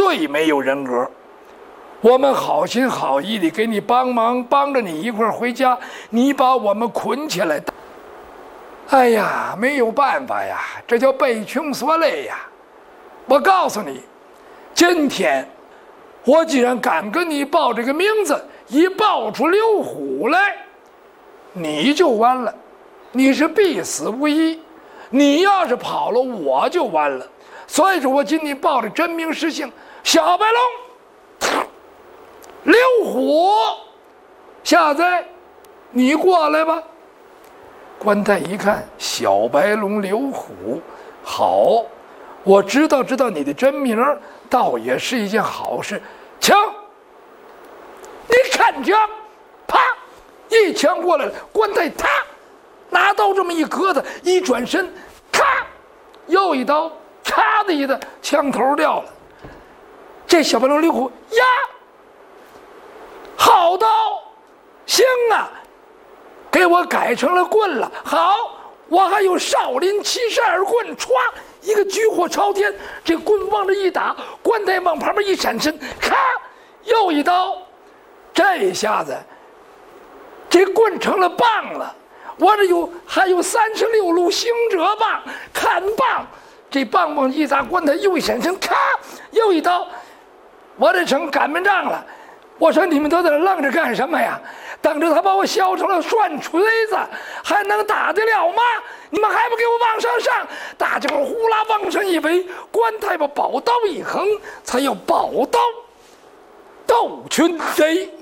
最没有人格。我们好心好意的给你帮忙，帮着你一块儿回家，你把我们捆起来，哎呀，没有办法呀，这叫被穷所累呀。我告诉你，今天我既然敢跟你报这个名字，一报出刘虎来，你就完了，你是必死无疑。你要是跑了，我就完了。所以说我今天报的真名实姓小白龙刘虎。下载，你过来吧。官太一看，小白龙刘虎，好，我知道你的真名，倒也是一件好事。请你看枪，啪，一枪过来了。官太他拿刀这么一格子，一转身，咔，又一刀，嚓的一的，枪头掉了。这小白龙刘虎呀，好刀，行啊，给我改成了棍了。好，我还有少林72棍，歘，一个举火朝天，这棍往这一打，官太往旁边一闪身，咔，又一刀，这下子这棍成了棒了。我这还有36路行者棒、看棒，这棒往一砸，官太又一闪身，咔，又一刀，我这成擀面杖了。我说你们都在这愣着干什么呀？等着他把我削成了涮锤子，还能打得了吗？你们还不给我往上上？大家伙呼啦往上一围，官太把宝刀一横，才要宝刀斗群贼。